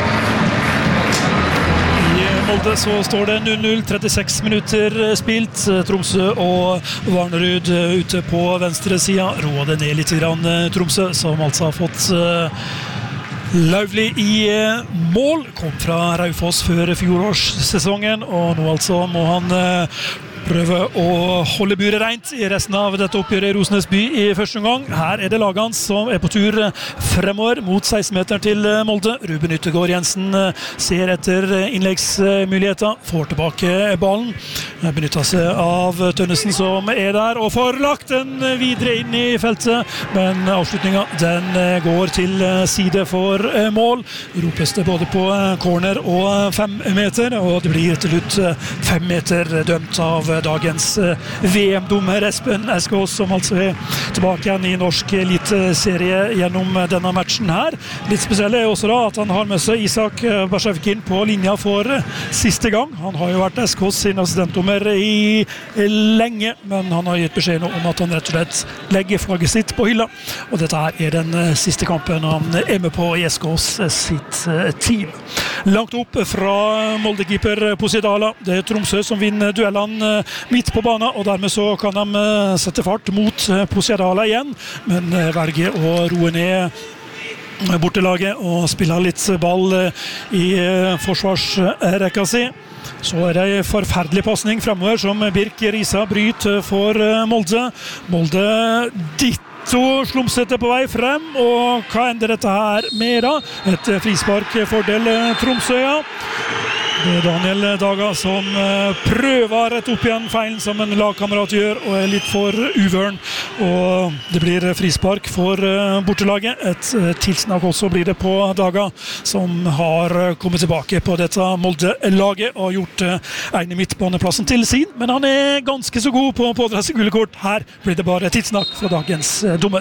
I Molde så står det 0-0, 36 minutter spilt. Tromsø og Varnerud ute på venstre sida. Roer det ned litt grann, Tromsø, som altså har fått Lauvli i mål. Kom fra Raufoss før fjorårssesongen, og nå altså må han prøve å holde buret rent i resten av dette oppgjøret i Rosenes by i første omgang. Her det lagene som på tur fremover mot 16-meteren til Molde. Ruben Yttergård Jensen ser etter innleggsmuligheter, får tilbake ballen, benytter seg av Tønnesen som der, og får lagt den videre inn i feltet, men avslutningen den går til side for mål. Ropes det både på corner og 5 meter, og det blir til slutt 5 meter dømt av dagens VM-dommer Espen Eskås, som altså tilbake igjen i norsk eliteserie gjennom denne matchen her. Litt spesielt også da at han har med seg Isak Barshavkin på linja for siste gang. Han har jo vært Eskås sin assistentdommer i lenge, men han har gitt beskjed om at han rett og slett legger flagget sitt på hylla, og dette her den siste kampen han med på i Eskås sitt team. Langt opp fra Molde-keeper Posidala. Det Tromsø som vinner duellene midt på banen, og dermed så kan de sette fart mot Posidala igjen, men velger å roe ned bortelaget og spiller litt ball i forsvarsrekka si. Så det en forferdelig passning fremover som Birk Risa bryter for Molde. Molde ditto slumsete på vei frem, og hva ender dette her med da? Et frispark fordel Tromsøya. Det Daniel Daga som prøver å rette opp igjen feilen som en lagkamerat gjør, og litt for uvøren. Og det blir frispark for bortelaget. Et tilsnakk også blir det på Daga, som har kommet tilbake på dette Molde-laget og gjort ene midtbaneplassen til sin. Men han ganske så god på å pådra seg gule kort. Her blir det bare tilsnakk fra dagens dommer.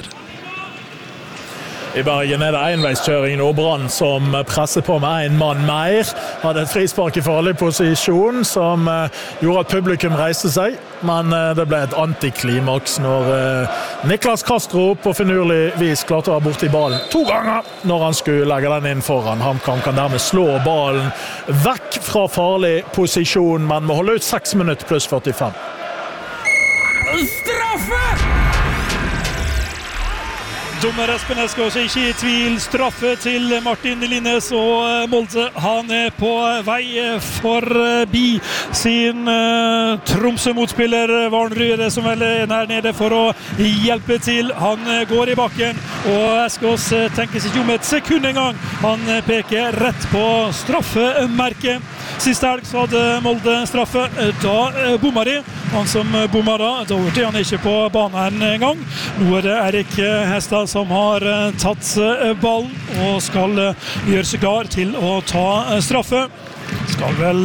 I Bergen det enveiskjøring nå, Brann som presser på med en mann mer. Hadde et frispark i farlig posisjon som gjorde at publikum reiste seg, men det ble et antiklimaks når Niklas Castro på finurlig vis klarte å være borte i ballen 2 ganger når han skulle legge den inn foran. HamKam kan dermed slå ballen vekk fra farlig posisjon, men må holde ut 6 minutter pluss 45. Straffe! Dommer Espen Eskås ikke i tvil. Straffe til Martin Linnes, og Molde han på vei forbi sin Tromsø-motspiller Varnryd, som vel der nede for å hjelpe til. Han går i bakken, og Eskås tenker seg ikke om et sekund en gang. Han peker rett på straffemerket. Siste helg så hadde Molde straffe, da bomma de. Han som bomma da han ikke på banen en gang. Nå det Erik Hestad som har tatt ballen og skal gjøre seg klar til å ta straffe. Skal vel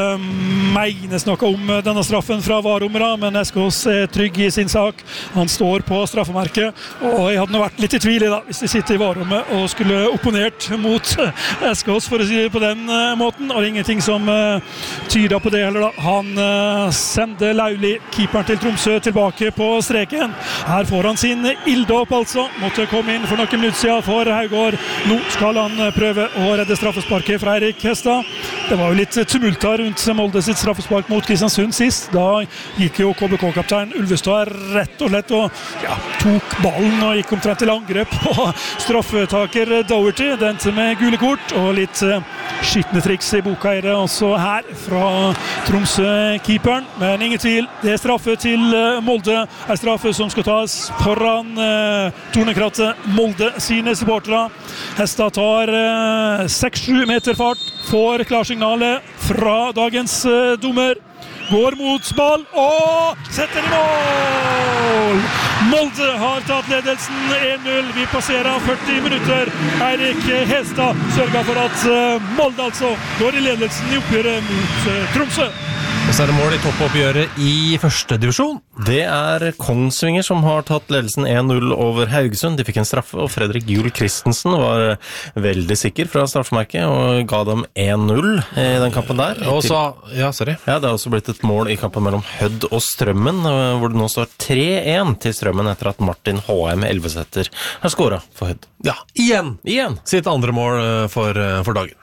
menes noe om denne straffen fra varomra, men Eskås trygg i sin sak. Han står på straffemerket, og jeg hadde nå vært litt i tvil da, hvis de sitter i varommet og skulle opponert mot Eskås, for å si det på den måten. Og det ingenting som tyder på det heller da. Han sender Lauli, keeperen til Tromsø, tilbake på streken. Her får han sin ilde opp altså. Måtte komme inn for noen minutter siden for Haugård. Nå skal han prøve å redde straffesparket fra Erik Hestad. Det var jo litt tumult her rundt Molde sitt straffespark mot Kristiansund sist. Da gikk jo KBK-kaptein Ulvestad rett og lett og tok ballen og gikk omtrent til angrep på straffetaker Doherty. Den med gule kort og litt skyttende triks i boka også her fra Tromsø-keeperen. Men ingen tvil, det straffe til Molde. En straffe som skal tas foran Tornekrattet, Molde sine supportere. Hestad tar 6-7 meter fart, får klarsignalet fra dagens dommer. Går mot ball og setter i mål! Molde har tatt ledelsen 1-0. Vi passerer 40 minutter. Eirik Hestad sørger for at Molde altså går i ledelsen i oppgjøret mot Tromsø. Og så det mål i toppoppgjøret i første divisjon. Det Kongsvinger som har tatt ledelsen 1-0 over Haugesund. De fikk en straffe, og Fredrik Juel Christensen var veldig sikker fra straffemerket og ga dem 1-0 i den kampen der. Og så, ja, det har også blitt et mål i kampen mellom Hødd og Strømmen, hvor det nå står 3-1 til Strømmen etter at Martin H.M. Elvesetter har skåret for Hødd. Ja, igjen sitt andre mål for dagen.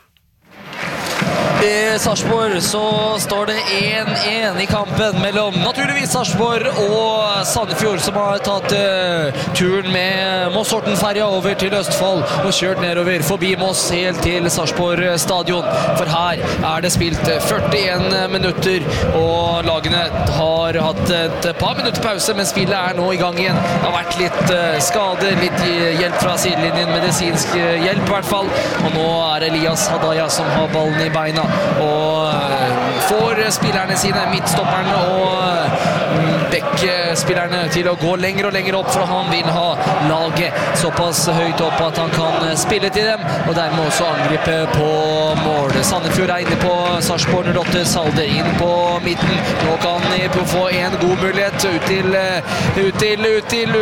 I Sarpsborg så står det 1-1 i kampen mellom naturligvis Sarpsborg og Sandefjord, som har tatt turen med Moss-Horten-ferja over til Østfold og kjørt nedover forbi Moss helt til Sarpsborg stadion. For her det spilt 41 minutter, og lagene har hatt et par minutter pause, men spillet nå i gang igjen. Det har vært litt skade, litt hjelp fra sidelinjen, medisinsk hjelp i hvert fall. Og nå Elias Hadaya som har ballen i beina og får spillerne sine, midtstopperen og Beck-spillerne, til å gå lenger og lenger opp, for han vil ha laget såpass høyt opp at han kan spille til dem, og dermed også angripe på mål. Sandefjord inne på Sarpsborg 08, Salder inn på midten. Nå kan de få en god mulighet ut til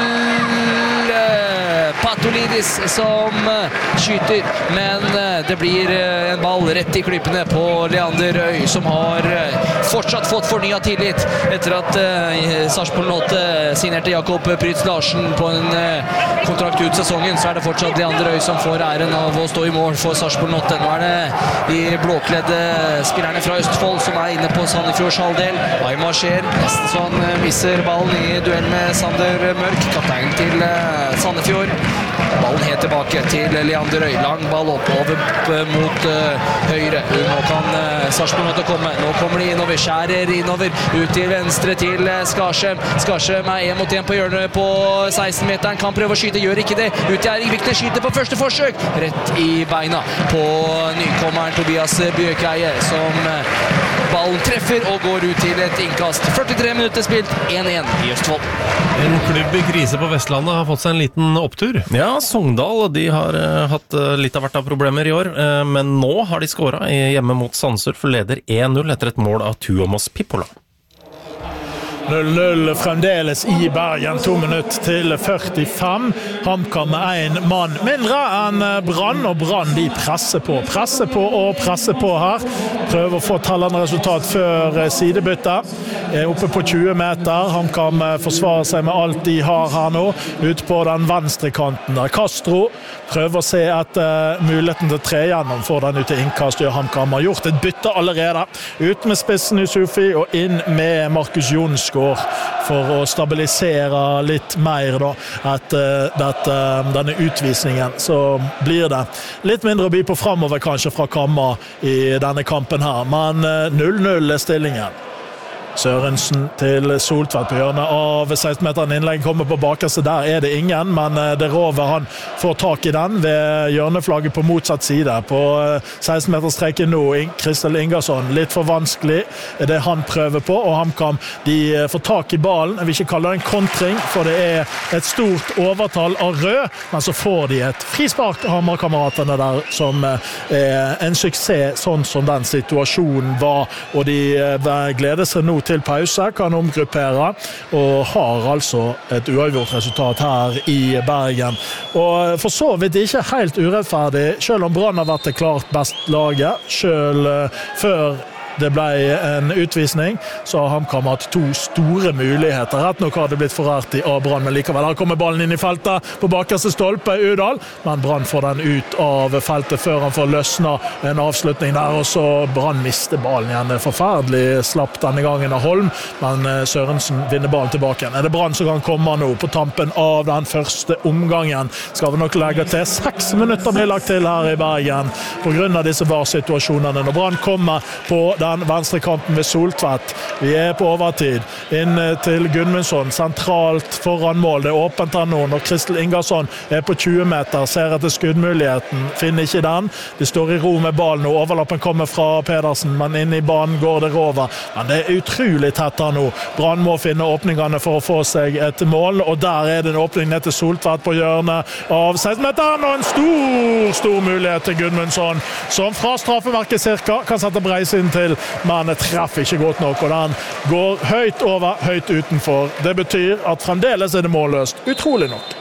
Patolidis som skyter, men det blir en ball rett i klippene på Leander Øy, som har fortsatt fått fornyet tillit etter at Sarpsborg 08 signerte Jakob Prytz Larsen på en kontrakt ut sesongen. Så det fortsatt Leander Øy som får æren av å stå i mål for Sarpsborg 08. Nå det de blåkledde spillerne fra Østfold som inne på Sandefjords halvdel. Aymar skjer, nesten så han misser ballen i duell med Sander Mørk, kaptein til Sandefjord. Ballen helt tilbake til Leander Øy. Lang ball oppover mot høyre. Nå kan Sarpsborg måtte komme. Nå kommer de innover, skjærer innover. Ut til venstre til Skarsheim. Skarsheim 1 mot 1 på hjørnet på 16-meteren. Kan prøve å skyte, gjør ikke det. Ut til Eirik Vikne, skyter på første forsøk. Rett i beina på nykommeren Tobias Bjøkeie, som ballen treffer og går ut til et innkast. 43 minutter spilt, 1-1 i Østfold. En klubb i krise på Vestlandet har fått seg en liten opptur. Ja, Sogndal, de har hatt litt av hvert av problemer i år, men nå har de skåret hjemme mot Sandsør for leder 1-0 etter et mål av Tuomas Pippola. 0-0 fremdeles i Bergen, 2 minutter til 45. HamKam med 1 mann mindre enn Brann, og Brann de presser på her. Prøver å få tellende resultat før sidebyttet. Oppe på 20 meter. HamKam forsvarer seg med alt de har her nå. Ut på den venstre kanten der Castro prøver å se etter muligheten til å tre gjennom for den ute innkast. HamKam har gjort et bytte allerede. Ut med spissen Yusufi og inn med Markus Jonsgaard for å stabilisere litt mer da, denne utvisningen. Så blir det litt mindre å by på fremover kanskje fra Kamma i denne kampen her, men 0-0 er stillingen. Sørensen til Soltvedt på hjørnet av 16-meteren. Innlegg kommer på bakerste, der er det ingen, men det Rover han får tak i den ved hjørneflagget på motsatt side. På 16-meterstreken nå, Kristel Ingersson, litt for vanskelig det han prøver på, og HamKam de får tak i ballen. Jeg vil ikke kalle det en kontring, for det er et stort overtall av rød, men så får de et frispark av Hamar-kameratene der, som er en suksess, sånn som den situasjonen var, og de gleder seg nå til pause, kan omgruppere og har altså et uavgjort resultat her i Bergen. Og for så vidt ikke helt urettferdig, selv om Brann har vært det klart best laget, selv før det ble en utvisning, så har HamKam hatt 2 store muligheter. Rett nok har det blitt forrært av Brann, men likevel her kommer ballen inn i feltet på bakerste stolpe, Udal, men Brann får den ut av feltet før han får løsna en avslutning der, og så Brann mister ballen igjen. Det er forferdelig slapp denne gangen av Holm, men Sørensen vinner ballen tilbake. Er det Brann som kan komme nå på tampen av den første omgangen? Skal vi nok legge til 6 minutter blir lagt til her i Bergen på grunn av disse varsituasjonene. Når Brann kommer på den venstre kanten ved Soltvedt. Vi er på overtid. Inn til Gudmundsson, sentralt foran mål. Det er åpent her nå når Kristel Ingersson er på 20 meter, ser etter skuddmuligheten, finner ikke den. De står i ro med ballen, og overlappen kommer fra Pedersen, men inn i banen går det Rover. Men det er utrolig tett her nå. Brann må finne åpningene for å få seg et mål, og der er det en åpning ned til Soltvedt på hjørnet av 16-meteren, og en stor mulighet til Gudmundsson, som fra straffemerket cirka kan sette breisen til, men treffer ikke godt nok, og den går høyt over, høyt utenfor. Det betyr at fremdeles er det målløst, utrolig nok.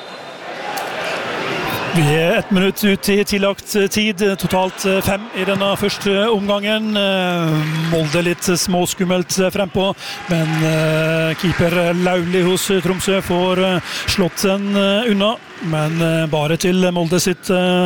Vi er 1 minutt ut i tillagt tid, totalt 5 i denne første omgangen. Molde litt småskummelt frempå, men keeper Lauli hos Tromsø får slått den unna. Men bare til Molde sitt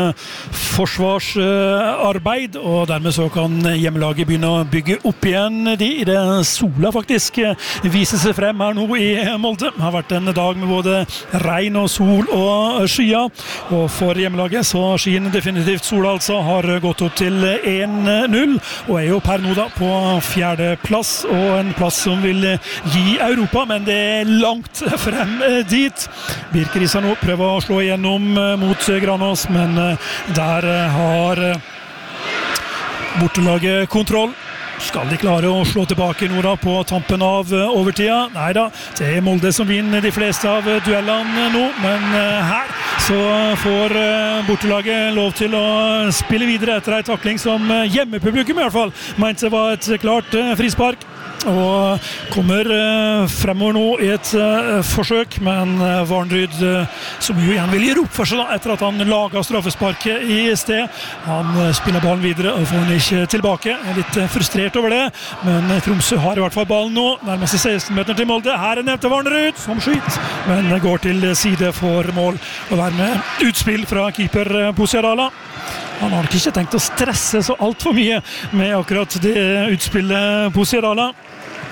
forsvarsarbeid, og dermed så kan hjemmelaget begynne å bygge opp igjen i det sola faktisk viser seg frem her nå i Molde. Det har vært en dag med både regn og sol og skyer, og for hjemmelaget så skien definitivt sola altså har gått opp til 1-0, og er jo per nå da på 4. plass, og en plass som vil gi Europa, men det er langt frem dit. Birkerisa nå prøver å slå igjennom mot Granås, men der har bortelaget kontroll. Skal de klare å slå tilbake nå da på tampen av overtida? Neida, det er Molde som vinner de fleste av duellene nå, men her så får bortelaget lov til å spille videre etter en takling som hjemmepublikum i hvert fall mente var et klart frispark. Og kommer fremover nå i et forsøk, men Varnryd, som jo igjen vil gi opp for seg da, etter at han laget straffesparket i sted. Han spiller ballen videre og får den ikke tilbake. Jeg er litt frustrert over det, men Tromsø har i hvert fall ballen nå. Nærmest 16 meter til Molde. Her er nevnte Varnryd som skyt, men går til side for mål. Og dermed utspill fra keeper Posiadala. Han har nok ikke tenkt å stresse så alt for mye med akkurat det utspillet Posiadala.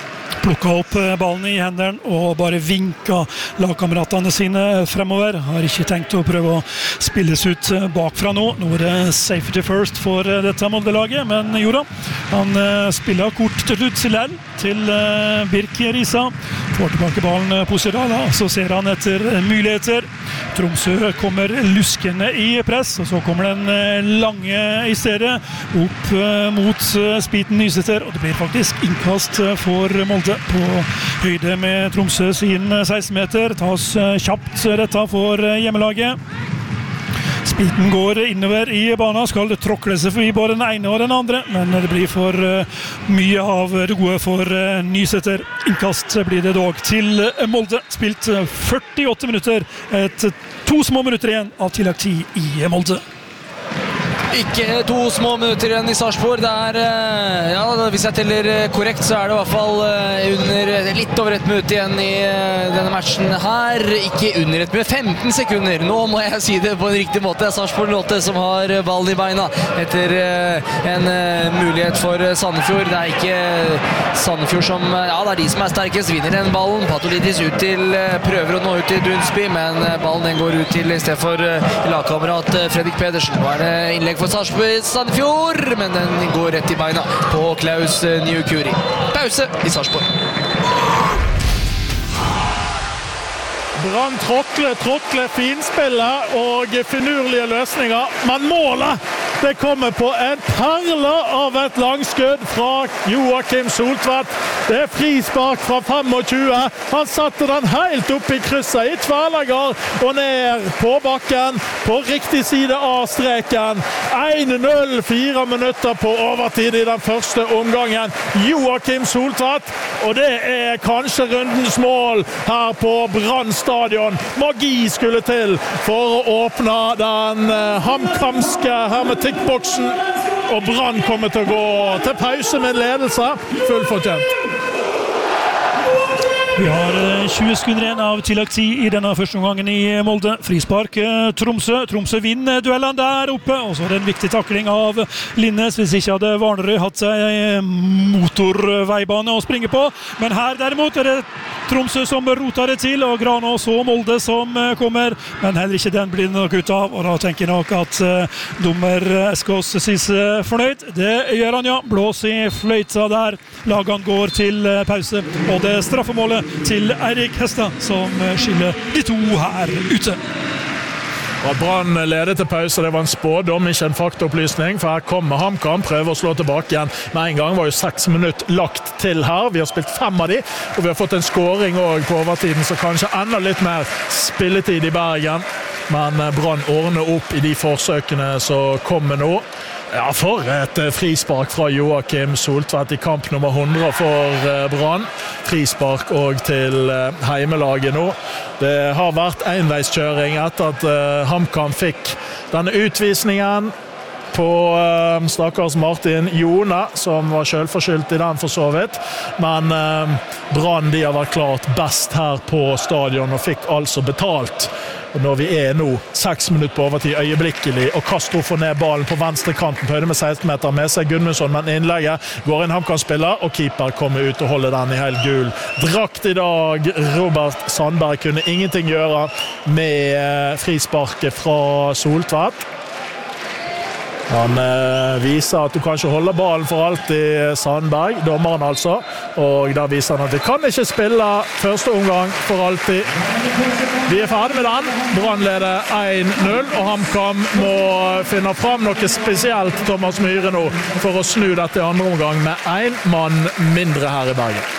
plukket opp ballen i hendene og bare vinket lagkameratene sine fremover. Har ikke tenkt å prøve å spilles ut bakfra nå. Nå er det safety first for dette Molde-laget, men Jora, han spiller kort til slutt til Birk Risa. Får tilbake ballen på Sydala, så ser han etter muligheter. Tromsø kommer luskende i press, og så kommer den lange i stedet opp mot Spiten Nyseter, og det blir faktisk innkast for Molde på høyde med Tromsø sin 16-meter. Tas kjapt dette for hjemmelaget. Spiten går innover i banen, skal det tråkle seg forbi både den ene og den andre, men det blir for mye av det gode for Nyseter. Innkast blir det dog til Molde. Spilt 48 minutter, 2 små minutter igjen av tilleggstid i Molde. Ikke 2 små minutter igjen i Sarpsborg. Det ja, hvis jeg teller korrekt, så det i hvert fall under litt over 1 minutt igjen i denne matchen her. Ikke under 1 minutt, 15 sekunder. Nå må jeg si det på en riktig måte. Sarpsborg 08 som har ballen i beina etter en mulighet for Sandefjord. Det ikke Sandefjord som, ja, det de som sterkest, vinner den ballen. Patolidis ut til, prøver å nå ut til Dunsby, men ballen den går ut til i stedet for lagkamerat Fredrik Pedersen. Nå det innlegg for Sandefjord, men den går rett i beina på Klaus Newkuri. Pause i Sarpsborg. Brann tråkle, finspillet og finurlige løsninger, men målet det kommer på en perle av et langskudd fra Joakim Soltvedt. Det frispark fra 25. Han satte den helt opp i krysset i tverrlegger og ned på bakken på riktig side av streken. 1-0, 4 minutter på overtid i den første omgangen. Joakim Soltvedt, og det kanskje rundens mål her på Brann stadion. Magi skulle til for å åpne den hamkamske hermetikkboksen, og Brann kommer til å gå til pause med ledelse, fullfortjent. Vi har 20 sekunder igjen av tilleggstid i denne første omgangen i Molde. Frispark Tromsø. Tromsø vinner duellene der oppe, og så det en viktig takling av Linnes, hvis ikke hadde Varnerød hatt seg motorveibane å springe på. Men her derimot det Tromsø som roter det til, og Granås og Molde som kommer, men heller ikke den blir nok ut av, og da tenker jeg nok at dommer Eskås synes fornøyd. Det gjør han, ja. Blås i fløyta der. Lagene går til pause, og det straffemålet til Eirik Hestad som skiller de to her ute. Og Brann ledet til pause, det var en spådom, ikke en faktaopplysning, for her kommer HamKam, prøver å slå tilbake igjen. Med en gang var jo 6 minutter lagt til her, vi har spilt 5 av de, og vi har fått en scoring også på overtiden, så kanskje enda litt mer spilletid i Bergen. Men Brann ordner opp i de forsøkene som kommer nå. Ja, for et frispark fra Joakim Soltvedt i kamp nummer 100 for Brann. Frispark og til heimelaget nå. Det har vært enveiskjøring etter at HamKam fikk denne utvisningen på stakkars Martin Jone, som var selvforskyldt i den for så vidt. Men Brann de har vært klart best her på stadion og fikk altså betalt. Og når vi nå 6 minutter på overtid øyeblikkelig, og Castro får ned ballen på venstre kanten på høyde med 16 meter med seg Gudmundsson, men innlegget går inn HamKam-spiller, og keeper kommer ut og holder den i helt gul drakt i dag. Robert Sandberg kunne ingenting gjøre med frisparket fra Soltvedt. Han viser at du kan ikke holde ballen for alltid, Sandberg, dommeren altså, og da viser han at vi kan ikke spille første omgang for alltid. Vi ferdig med den. Brann leder 1-0, og HamKam må finne fram noe spesielt, Thomas Myhre nå, for å snu dette i andre omgang med 1 mann mindre her i Bergen.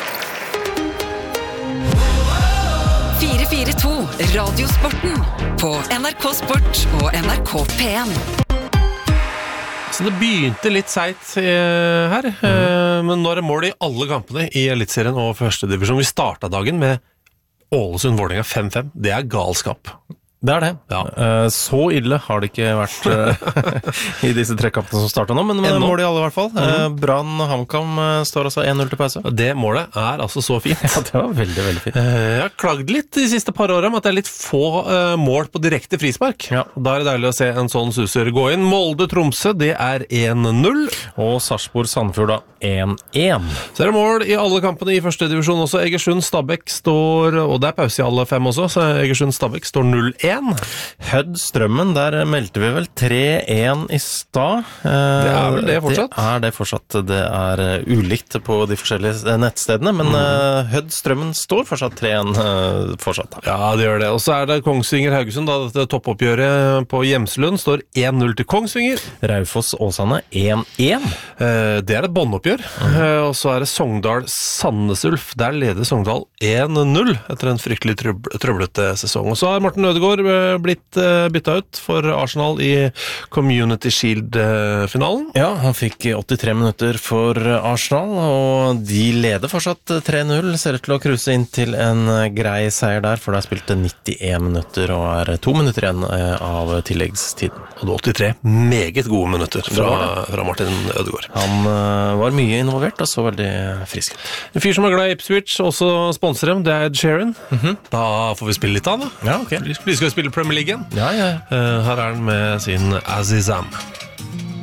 442 Radiosporten på NRK Sport og NRK P1. Så det begynte litt seit her, men nå det mål i alle kampene i Elitserien og første divisjon. Vi startet dagen med Ålesund-Vålerenga 5-5. Det galskap. Det det. Ja. Så ille har det ikke vært i disse trekampene som starter nå, men mål i alle i hvert fall. Brann HamKam står altså 1-0 til pause. Det målet altså så fint. Ja, det var veldig, veldig fint. Jeg har klagd litt de siste par årene om at det litt få mål på direkte frispark. Ja. Da det deilig å se en sånn suser gå inn. Molde-Tromsø, det 1-0. Og Sarpsborg-Sandefjord da 1-1. Så det mål i alle kampene i første divisjon også. Egersund-Stabæk står, og det pause i alle 5 også, så Egersund-Stabæk står 0-1. Hødd-Strømmen, der meldte vi vel 3-1 i stad. Det vel det fortsatt? Det fortsatt. Det ulikt på de forskjellige nettstedene, men Hødd-Strømmen står fortsatt 3-1 fortsatt. Ja, det gjør det. Og så det Kongsvinger-Haugesund, da dette toppoppgjøret på Gjemselund står 1-0 til Kongsvinger. Raufoss-Åsane 1-1. Det et båndoppgjør. Og så det Sogndal-Sandnes Ulf. Der leder Sogndal 1-0 etter en fryktelig trøblete sesong. Og så Morten Ødegaard blitt bytta ut for Arsenal i Community Shield-finalen. Ja, han fikk 83 minutter for Arsenal, og de leder fortsatt 3-0. Ser ut til å kruse inn til en grei seier der, for det spilte 91 minutter og 2 minutter igjen av tilleggstiden. Og det 83 meget gode minutter fra Martin Ødegaard. Han var mye involvert og så veldig frisk. En fyr som glad i Ipswich, også sponser dem, det Ed Sheeran. Da får vi spille litt av da. Ja, ok. Vi skal spille Premier League igjen. Ja. Her han med sin Azizam.